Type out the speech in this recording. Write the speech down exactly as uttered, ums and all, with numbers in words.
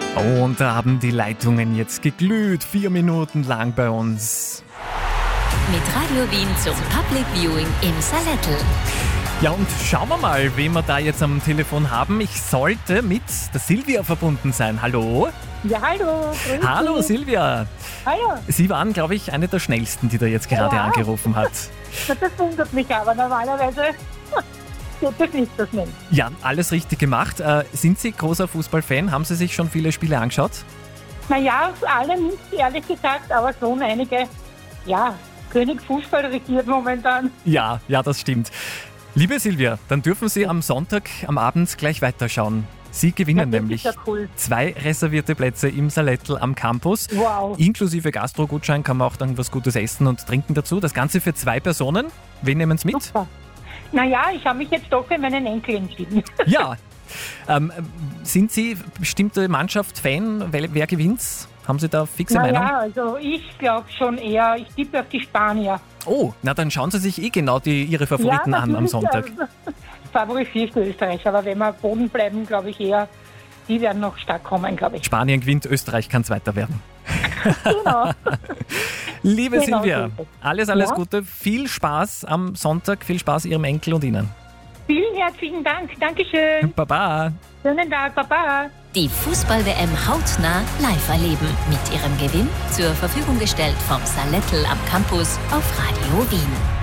Und da haben die Leitungen jetzt geglüht, vier Minuten lang bei uns. Mit Radio Wien zum Public Viewing im Salettl. Ja, und schauen wir mal, wen wir da jetzt am Telefon haben. Ich sollte mit der Silvia verbunden sein. Hallo? Ja, hallo. Grüß Hallo, dich. Silvia. Hallo. Sie waren, glaube ich, eine der schnellsten, die da jetzt gerade Ja. angerufen hat. Na, das wundert mich aber. Normalerweise geht das nicht so schnell. Ja, alles richtig gemacht. Äh, sind Sie großer Fußballfan? Haben Sie sich schon viele Spiele angeschaut? Naja, alle nicht, ehrlich gesagt, aber schon einige. Ja, König Fußball regiert momentan. Ja, ja, das stimmt. Liebe Silvia, dann dürfen Sie am Sonntag am Abend gleich weiterschauen. Sie gewinnen Ja, das nämlich ist ja cool. zwei reservierte Plätze im Salettl am Campus. Wow. Inklusive Gastro-Gutschein kann man auch dann was Gutes essen und trinken dazu. Das Ganze für zwei Personen. Wen nehmen Sie mit? Super. Naja, ich habe mich jetzt doch für meinen Enkel entschieden. Ja. Ähm, sind Sie bestimmte Mannschaft Fan? Wer, wer gewinnt's? Haben Sie da fixe Meinung? Naja, also ich glaube schon eher, ich tippe auf die Spanier. Oh, na dann schauen Sie sich eh genau die, Ihre Favoriten an am natürlich, Sonntag. äh, Favorisiert Österreich, aber wenn wir Boden bleiben, glaube ich eher, die werden noch stark kommen, glaube ich. Spanien gewinnt, Österreich kann Zweiter werden. Genau. Liebe Genau Silvia, so ist es. alles, alles Ja. Gute. Viel Spaß am Sonntag, viel Spaß Ihrem Enkel und Ihnen. Vielen herzlichen Dank. Dankeschön. Baba. Schönen Tag. Baba. Die Fußball-W M hautnah live erleben. Mit ihrem Gewinn zur Verfügung gestellt vom Salettl am Campus auf Radio Wien.